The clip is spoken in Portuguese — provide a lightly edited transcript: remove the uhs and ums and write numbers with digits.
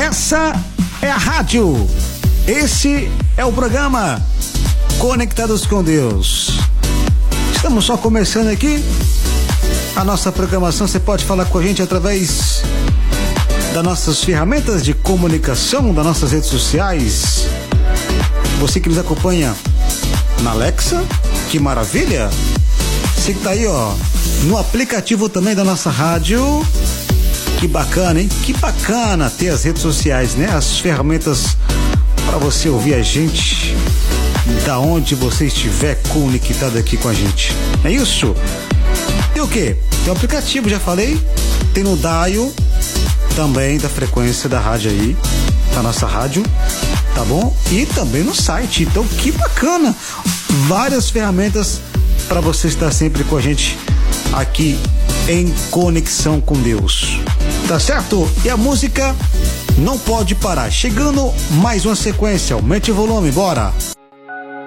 Essa é a rádio. Esse é o programa Conectados com Deus. Estamos só começando aqui a nossa programação. Você pode falar com a gente através das nossas ferramentas de comunicação, das nossas redes sociais. Você que nos acompanha na Alexa, que maravilha! Você que tá aí, ó, no aplicativo também da nossa rádio. Que bacana, hein? Que bacana ter as redes sociais, né? As ferramentas para você ouvir a gente da onde você estiver conectado aqui com a gente. É isso? Tem o quê? Tem o aplicativo, já falei. Tem no dial também da frequência da rádio aí, da nossa rádio, tá bom? E também no site. Então, que bacana! Várias ferramentas para você estar sempre com a gente aqui em Conexão com Deus. Tá certo? E a música não pode parar. Chegando mais uma sequência. Aumente o volume, bora!